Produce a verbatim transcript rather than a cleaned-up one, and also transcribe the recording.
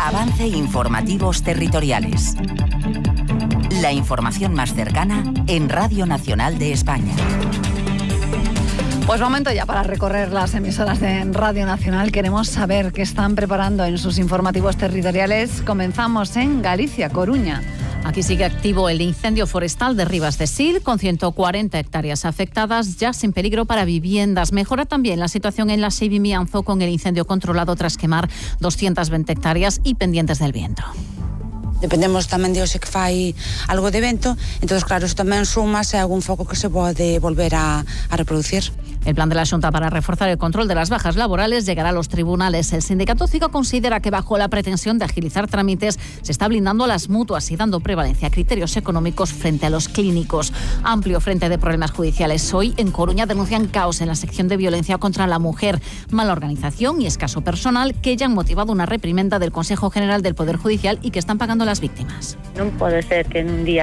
Avance Informativos Territoriales. La información más cercana en Radio Nacional de España. Pues momento ya para recorrer las emisoras de Radio Nacional. Queremos saber qué están preparando en sus informativos territoriales. Comenzamos en Galicia, Coruña. Aquí sigue activo el incendio forestal de Ribas de Sil, con ciento cuarenta hectáreas afectadas, ya sin peligro para viviendas. Mejora también la situación en la Seivimianzo, con el incendio controlado tras quemar doscientas veinte hectáreas y pendientes del viento. Dependemos tamén de hoxe que fai algo de vento, entón, claro, iso tamén suma se algún foco que se pode volver a, a reproducir. El plan de la Xunta para reforzar el control de las bajas laborales llegará a los tribunales. El sindicato CIGA considera que, bajo la pretensión de agilizar trámites, se está blindando a las mutuas y dando prevalencia a criterios económicos frente a los clínicos. Amplio frente de problemas judiciales. Hoy en Coruña denuncian caos en la sección de violencia contra la mujer, mala organización y escaso personal, que ya han motivado una reprimenda del Consejo General del Poder Judicial y que están pagando las víctimas. Non pode ser que en un día